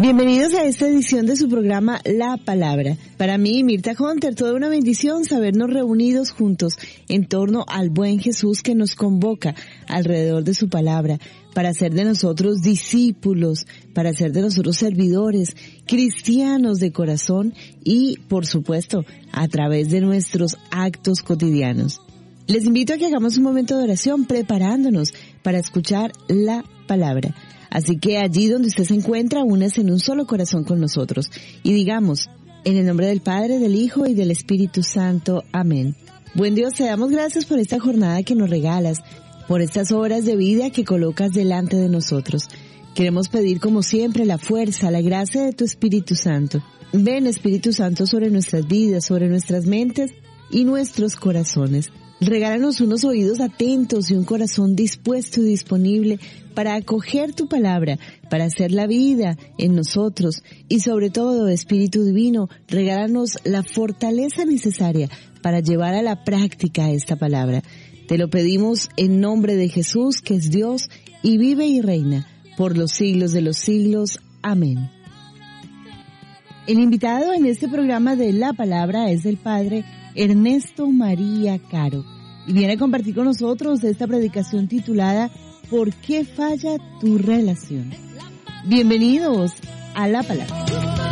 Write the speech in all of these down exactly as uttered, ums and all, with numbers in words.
Bienvenidos a esta edición de su programa La Palabra. Para mí, Mirta Hunter, toda una bendición sabernos reunidos juntos en torno al buen Jesús que nos convoca alrededor de su palabra, para hacer de nosotros discípulos, para hacer de nosotros servidores, cristianos de corazón y, por supuesto, a través de nuestros actos cotidianos. Les invito a que hagamos un momento de oración preparándonos para escuchar la palabra. Así que allí donde usted se encuentra, únase en un solo corazón con nosotros y digamos, en el nombre del Padre, del Hijo y del Espíritu Santo. Amén. Buen Dios, te damos gracias por esta jornada que nos regalas, por estas horas de vida que colocas delante de nosotros. Queremos pedir como siempre la fuerza, la gracia de tu Espíritu Santo. Ven, Espíritu Santo, sobre nuestras vidas, sobre nuestras mentes y nuestros corazones. Regálanos unos oídos atentos y un corazón dispuesto y disponible para acoger tu palabra, para hacer la vida en nosotros y sobre todo, Espíritu Divino, regálanos la fortaleza necesaria para llevar a la práctica esta palabra. Te lo pedimos en nombre de Jesús, que es Dios y vive y reina por los siglos de los siglos. Amén. El invitado en este programa de La Palabra es el Padre Ernesto María Caro y viene a compartir con nosotros esta predicación titulada ¿Por qué falla tu relación? Bienvenidos a La Palabra.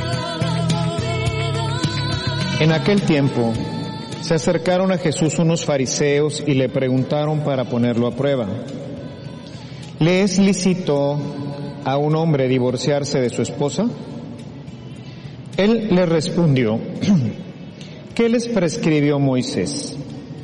En aquel tiempo se acercaron a Jesús unos fariseos y le preguntaron para ponerlo a prueba: ¿le es lícito a un hombre divorciarse de su esposa? Él les respondió: ¿qué les prescribió Moisés?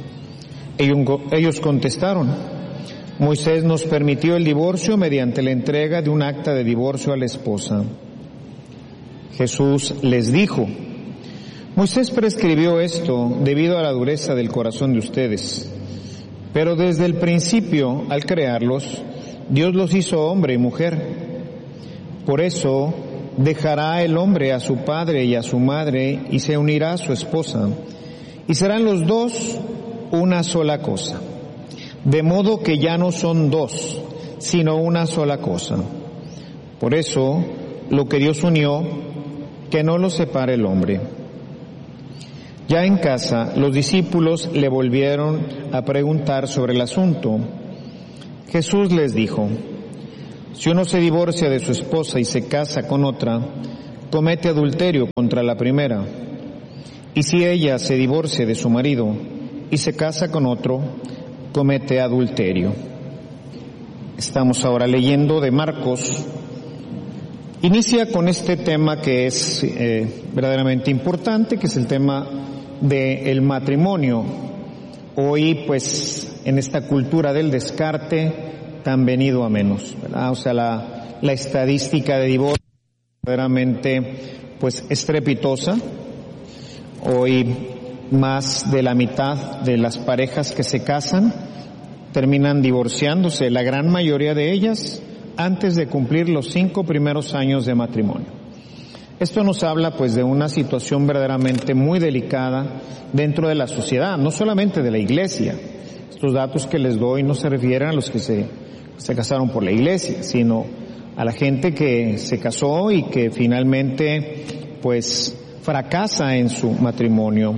Ellos contestaron: Moisés nos permitió el divorcio mediante la entrega de un acta de divorcio a la esposa. Jesús les dijo: Moisés prescribió esto debido a la dureza del corazón de ustedes, pero desde el principio, al crearlos, Dios los hizo hombre y mujer. Por eso dejará el hombre a su padre y a su madre y se unirá a su esposa, y serán los dos una sola cosa. De modo que ya no son dos, sino una sola cosa. Por eso, lo que Dios unió, que no lo separe el hombre. Ya en casa, los discípulos le volvieron a preguntar sobre el asunto. Jesús les dijo: si uno se divorcia de su esposa y se casa con otra, comete adulterio contra la primera. Y si ella se divorcia de su marido y se casa con otro, comete adulterio. Estamos ahora leyendo de Marcos. Inicia con este tema que es eh, verdaderamente importante, que es el tema del matrimonio. Hoy, pues, en esta cultura del descarte, tan venido a menos, ¿verdad? O sea, la, la estadística de divorcio es verdaderamente, pues, estrepitosa. Hoy, más de la mitad de las parejas que se casan terminan divorciándose, la gran mayoría de ellas antes de cumplir los cinco primeros años de matrimonio. Esto nos habla pues de una situación verdaderamente muy delicada dentro de la sociedad, no solamente de la iglesia. Estos datos que les doy no se refieren a los que se, se casaron por la iglesia, sino a la gente que se casó y que finalmente pues fracasa en su matrimonio.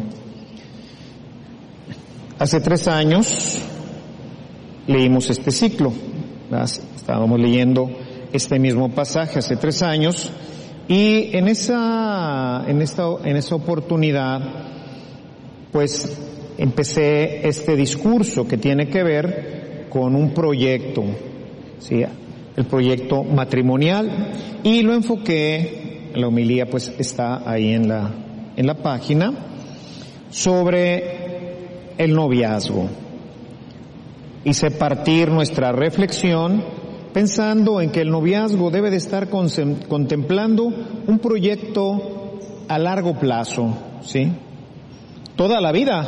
Hace tres años leímos este ciclo, estábamos leyendo este mismo pasaje hace tres años y en esa, en esta, en esa oportunidad, pues empecé este discurso que tiene que ver con un proyecto, ¿sí? El proyecto matrimonial, y lo enfoqué, la homilía pues está ahí en la, en la página, sobre el noviazgo. Hice partir nuestra reflexión pensando en que el noviazgo debe de estar contemplando un proyecto a largo plazo, ¿sí? Toda la vida,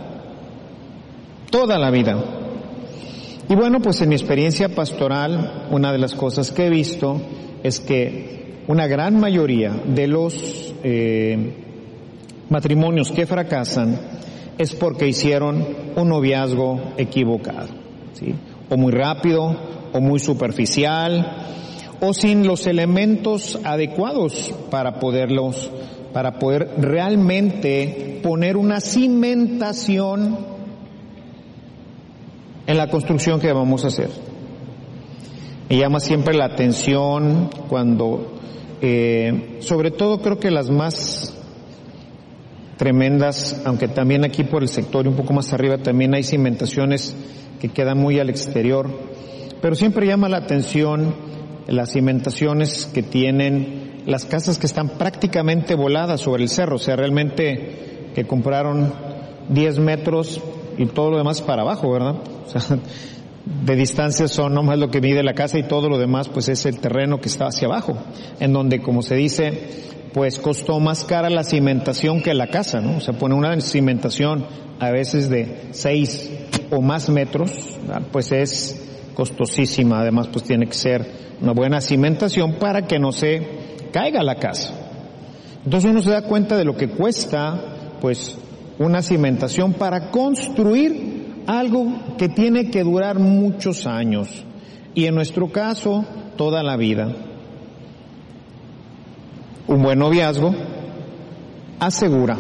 toda la vida. Y bueno, pues en mi experiencia pastoral, una de las cosas que he visto es que una gran mayoría de los eh, matrimonios que fracasan es porque hicieron un noviazgo equivocado, ¿sí? O muy rápido, o muy superficial, o sin los elementos adecuados para poderlos, para poder realmente poner una cimentación en la construcción que vamos a hacer. Me llama siempre la atención cuando, eh, sobre todo creo que las más tremendas, aunque también aquí por el sector y un poco más arriba también hay cimentaciones que quedan muy al exterior, pero siempre llama la atención las cimentaciones que tienen las casas que están prácticamente voladas sobre el cerro, o sea, realmente que compraron diez metros y todo lo demás para abajo, ¿verdad? O sea, de distancia son nomás lo que mide la casa y todo lo demás pues es el terreno que está hacia abajo, en donde, como se dice, pues costó más cara la cimentación que la casa, ¿no? O sea, pone una cimentación a veces de seis o más metros, ¿verdad? Pues es costosísima, además pues tiene que ser una buena cimentación para que no se caiga la casa. Entonces uno se da cuenta de lo que cuesta pues una cimentación para construir algo que tiene que durar muchos años y en nuestro caso toda la vida. Un buen noviazgo asegura,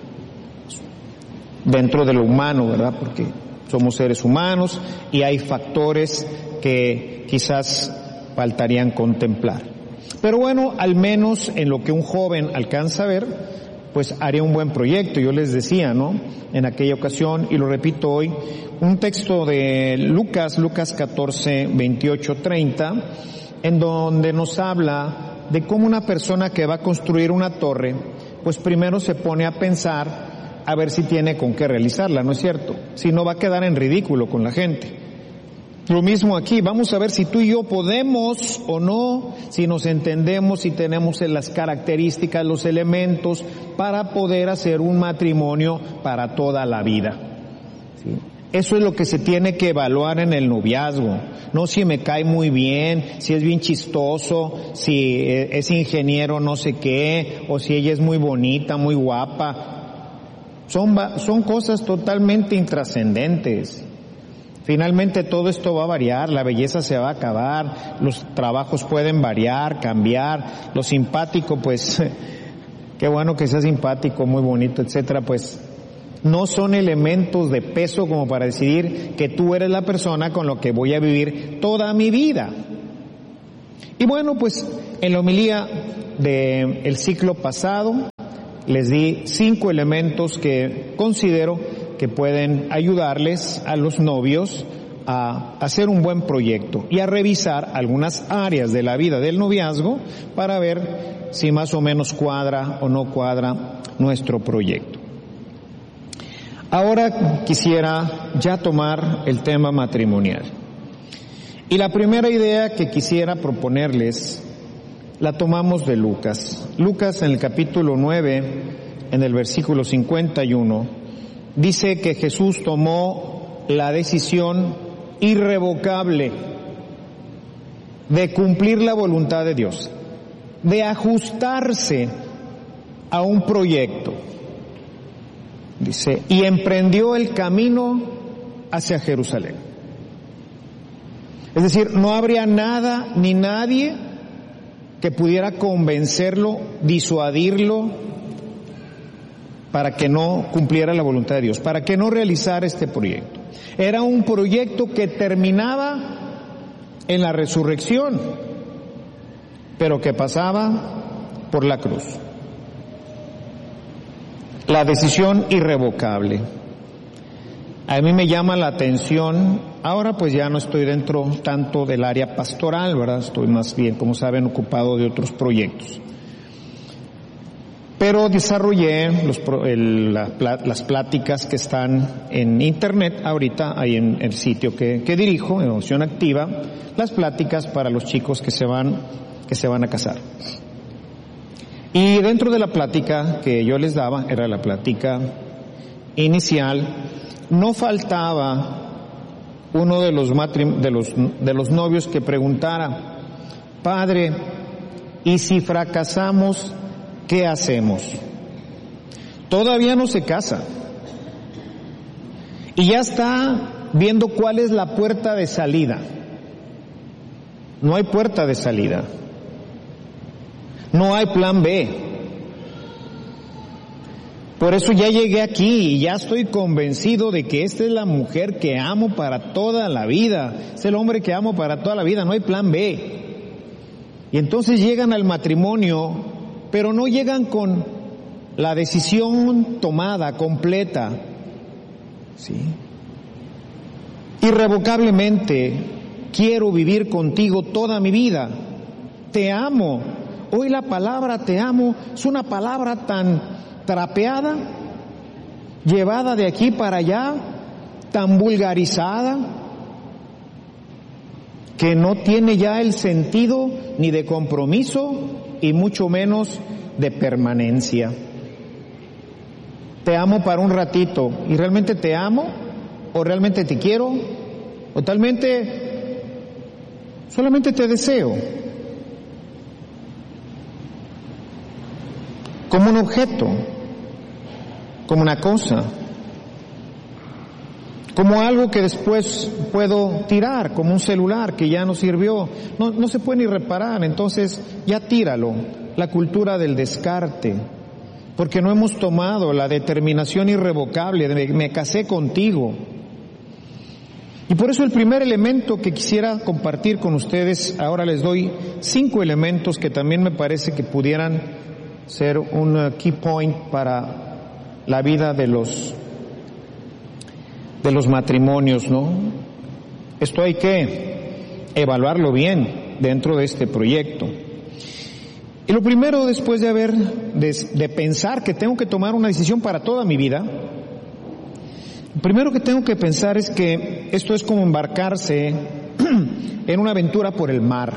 dentro de lo humano, ¿verdad? Porque somos seres humanos y hay factores que quizás faltarían contemplar. Pero bueno, al menos en lo que un joven alcanza a ver, pues haría un buen proyecto. Yo les decía, ¿no? En aquella ocasión, y lo repito hoy, un texto de Lucas, Lucas catorce, veintiocho, treinta, en donde nos habla de cómo una persona que va a construir una torre, pues primero se pone a pensar a ver si tiene con qué realizarla, ¿no es cierto? Si no va a quedar en ridículo con la gente. Lo mismo aquí, vamos a ver si tú y yo podemos o no, si nos entendemos, si tenemos las características, los elementos para poder hacer un matrimonio para toda la vida. ¿Sí? Eso es lo que se tiene que evaluar en el noviazgo, no si me cae muy bien, si es bien chistoso, si es ingeniero no sé qué, o si ella es muy bonita, muy guapa. Son, son cosas totalmente intrascendentes. Finalmente todo esto va a variar, la belleza se va a acabar, los trabajos pueden variar, cambiar, lo simpático pues, qué bueno que sea simpático, muy bonito, etcétera, pues no son elementos de peso como para decidir que tú eres la persona con la que voy a vivir toda mi vida. Y bueno, pues en la homilía del ciclo pasado les di cinco elementos que considero que pueden ayudarles a los novios a hacer un buen proyecto y a revisar algunas áreas de la vida del noviazgo para ver si más o menos cuadra o no cuadra nuestro proyecto. Ahora quisiera ya tomar el tema matrimonial. Y la primera idea que quisiera proponerles la tomamos de Lucas. Lucas en el capítulo nueve, en el versículo cincuenta y uno, dice que Jesús tomó la decisión irrevocable de cumplir la voluntad de Dios, de ajustarse a un proyecto. Dice, y emprendió el camino hacia Jerusalén. Es decir, no habría nada ni nadie que pudiera convencerlo, disuadirlo, para que no cumpliera la voluntad de Dios, para que no realizara este proyecto. Era un proyecto que terminaba en la resurrección, pero que pasaba por la cruz. La decisión irrevocable. A mí me llama la atención, ahora pues ya no estoy dentro tanto del área pastoral, ¿verdad? Estoy más bien, como saben, ocupado de otros proyectos. Pero desarrollé los, el, la, las pláticas que están en internet ahorita, ahí en el sitio que, que dirijo, en Opción Activa, las pláticas para los chicos que se van, que se van a casar. Y dentro de la plática que yo les daba, era la plática inicial, no faltaba uno de los, matrim- de los, de los novios que preguntara, padre, ¿y si fracasamos, qué hacemos? Todavía no se casa y ya está viendo cuál es la puerta de salida. No hay puerta de salida. No hay plan B. Por eso ya llegué aquí y ya estoy convencido de que esta es la mujer que amo para toda la vida. Es el hombre que amo para toda la vida. No hay plan B. Y entonces llegan al matrimonio, pero no llegan con la decisión tomada, completa. ¿Sí? Irrevocablemente, quiero vivir contigo toda mi vida. Te amo. Hoy la palabra te amo es una palabra tan trapeada, llevada de aquí para allá, tan vulgarizada, que no tiene ya el sentido ni de compromiso y mucho menos de permanencia. Te amo para un ratito. ¿Y realmente te amo? ¿O realmente te quiero? ¿O talmente solamente te deseo? Como un objeto, como una cosa, como algo que después puedo tirar, como un celular que ya no sirvió, no, no se puede ni reparar, entonces ya tíralo. La cultura del descarte, porque no hemos tomado la determinación irrevocable de me casé contigo. Y por eso el primer elemento que quisiera compartir con ustedes, ahora les doy cinco elementos que también me parece que pudieran ser un key point para la vida de los de los matrimonios, ¿no? Esto hay que evaluarlo bien dentro de este proyecto. Y lo primero, después de haber de, de pensar que tengo que tomar una decisión para toda mi vida, lo primero que tengo que pensar es que esto es como embarcarse en una aventura por el mar.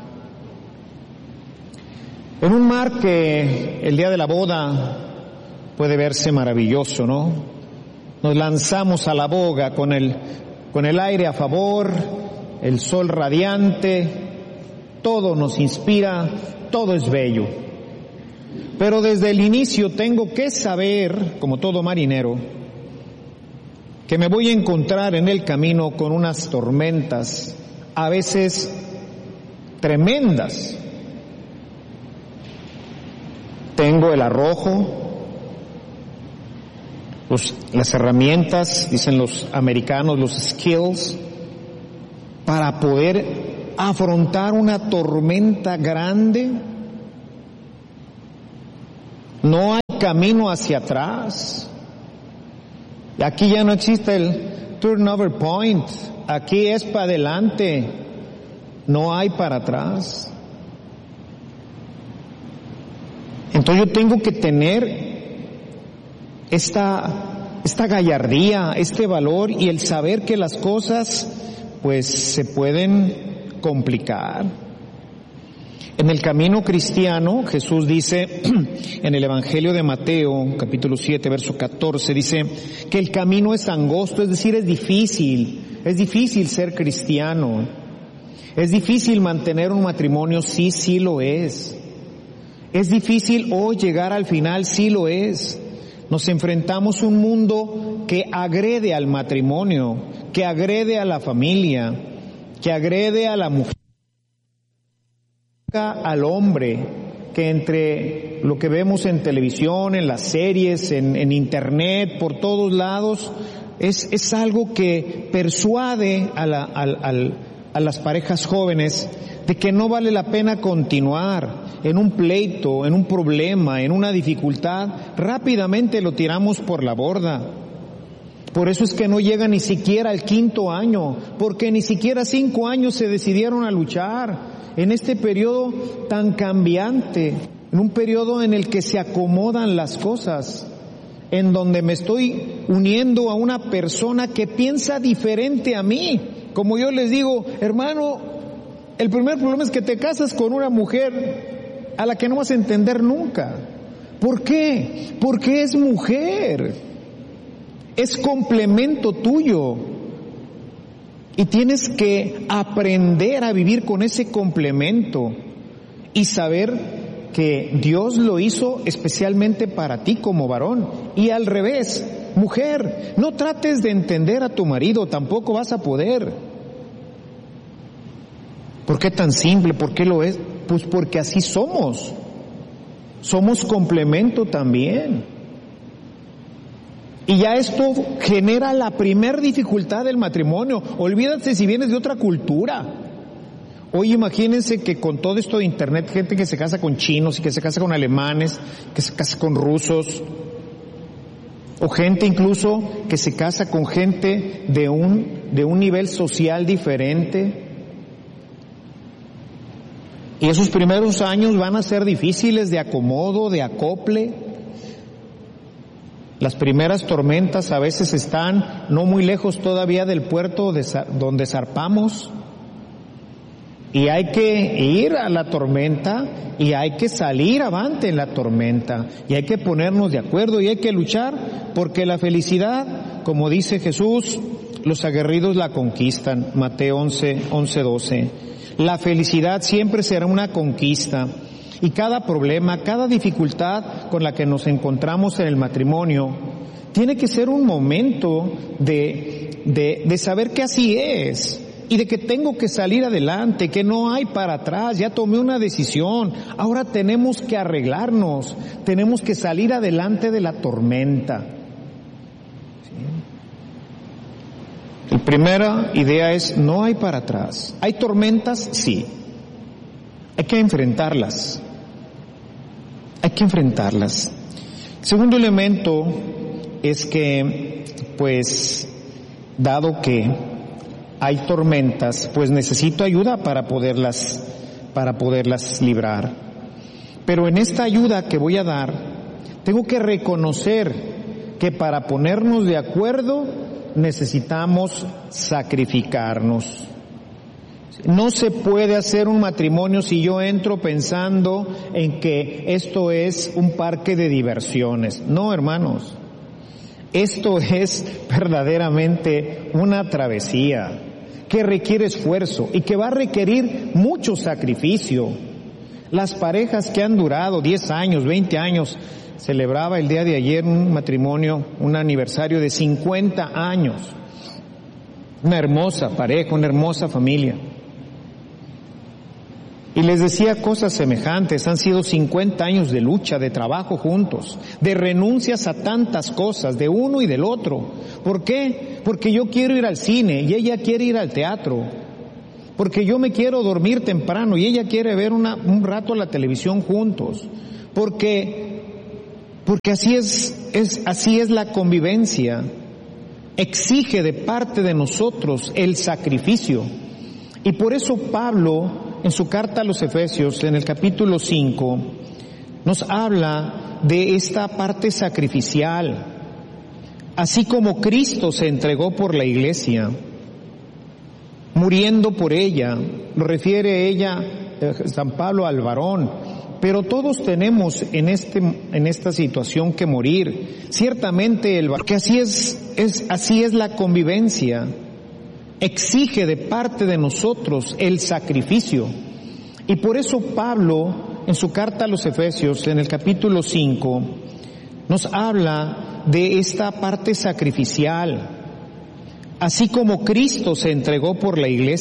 En un mar que el día de la boda puede verse maravilloso, ¿no? Nos lanzamos a la boga con el, con el aire a favor, el sol radiante, todo nos inspira, todo es bello. Pero desde el inicio tengo que saber, como todo marinero, que me voy a encontrar en el camino con unas tormentas, a veces tremendas. Tengo el arrojo, los, las herramientas, dicen los americanos, los skills, para poder afrontar una tormenta grande. No hay camino hacia atrás. Aquí ya no existe el turnover point. Aquí es para adelante. No hay para atrás. Entonces yo tengo que tener esta, esta gallardía, este valor y el saber que las cosas pues se pueden complicar. En el camino cristiano, Jesús dice en el Evangelio de Mateo, capítulo siete, verso catorce, dice que el camino es angosto, es decir, es difícil, es difícil ser cristiano, es difícil mantener un matrimonio, sí, sí lo es. Es difícil hoy llegar al final, sí lo es. Nos enfrentamos a un mundo que agrede al matrimonio, que agrede a la familia, que agrede a la mujer, al hombre, que entre lo que vemos en televisión, en las series, en, en internet, por todos lados, es, es algo que persuade a, la, al, al, a las parejas jóvenes de que no vale la pena continuar en un pleito, en un problema, en una dificultad. Rápidamente lo tiramos por la borda. Por eso es que no llega ni siquiera al quinto año, porque ni siquiera cinco años se decidieron a luchar en este periodo tan cambiante, en un periodo en el que se acomodan las cosas, en donde me estoy uniendo a una persona que piensa diferente a mí. Como yo les digo, hermano, el primer problema es que te casas con una mujer a la que no vas a entender nunca. ¿Por qué? Porque es mujer, es complemento tuyo y tienes que aprender a vivir con ese complemento y saber que Dios lo hizo especialmente para ti como varón. Y al revés, mujer, no trates de entender a tu marido, tampoco vas a poder. ¿Por qué tan simple? ¿Por qué lo es? Pues porque así somos. Somos complemento también. Y ya esto genera la primer dificultad del matrimonio. Olvídate si vienes de otra cultura. Hoy imagínense que con todo esto de internet, gente que se casa con chinos y que se casa con alemanes, que se casa con rusos, o gente incluso que se casa con gente de un, de un nivel social diferente. Y esos primeros años van a ser difíciles de acomodo, de acople. Las primeras tormentas a veces están no muy lejos todavía del puerto de, donde zarpamos. Y hay que ir a la tormenta y hay que salir avante en la tormenta y hay que ponernos de acuerdo y hay que luchar porque la felicidad, como dice Jesús, los aguerridos la conquistan. Mateo once, once, doce. La felicidad siempre será una conquista y cada problema, cada dificultad con la que nos encontramos en el matrimonio tiene que ser un momento de, de, de saber que así es. Y de que tengo que salir adelante, que no hay para atrás, ya tomé una decisión, ahora tenemos que arreglarnos, tenemos que salir adelante de la tormenta. ¿Sí? La primera idea es, no hay para atrás. ¿Hay tormentas? Sí. Hay que enfrentarlas. Hay que enfrentarlas. El segundo elemento es que, pues, dado que hay tormentas, pues necesito ayuda para poderlas, para poderlas librar. Pero en esta ayuda que voy a dar, tengo que reconocer que para ponernos de acuerdo necesitamos sacrificarnos. No se puede hacer un matrimonio si yo entro pensando en que esto es un parque de diversiones. No, hermanos. Esto es verdaderamente una travesía que requiere esfuerzo y que va a requerir mucho sacrificio. Las parejas que han durado diez años, veinte años, celebraba el día de ayer un matrimonio, un aniversario de cincuenta años. Una hermosa pareja, una hermosa familia. Y les decía cosas semejantes, han sido cincuenta años de lucha, de trabajo juntos, de renuncias a tantas cosas, de uno y del otro. ¿Por qué? Porque yo quiero ir al cine y ella quiere ir al teatro. Porque yo me quiero dormir temprano y ella quiere ver una, un rato la televisión juntos. Porque, porque así es, es, así es la convivencia. Exige de parte de nosotros el sacrificio. Y por eso Pablo, en su carta a los Efesios, en el capítulo cinco, nos habla de esta parte sacrificial. Así como Cristo se entregó por la iglesia, muriendo por ella, lo refiere ella, San Pablo, al varón, pero todos tenemos en este, en esta situación que morir. Ciertamente el varón, porque así es, es, así es la convivencia. Exige de parte de nosotros el sacrificio. Y por eso Pablo, en su carta a los Efesios, en el capítulo cinco, nos habla de esta parte sacrificial. Así como Cristo se entregó por la iglesia,